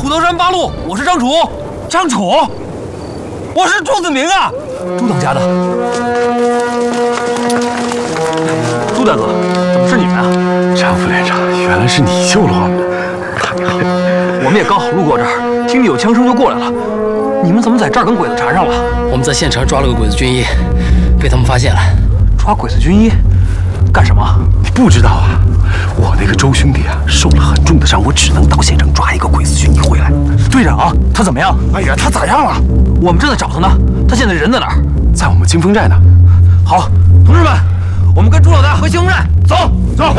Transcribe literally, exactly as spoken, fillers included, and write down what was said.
虎头山八路，我是张楚。 张楚，我是朱子明啊， 朱当家的。朱大哥，怎么是你们啊？ 张副连长，原来是你救了我们，太好了。 我们也刚好路过这儿，听见有枪声就过来了。你们怎么在这儿跟鬼子缠上了？ 我们在县城抓了个鬼子军医，被他们发现了。 抓鬼子军医？干什么？ 你不知道啊？我那个周兄弟啊，受了很重的伤，我只能到县城抓一个鬼子军医回来。 队长，他怎么样？ 哎呀，他咋样了？ 我们正在找他呢，他现在人在哪儿？ 在我们金峰寨呢。 好，同志们，我们跟朱老大回金峰寨走走。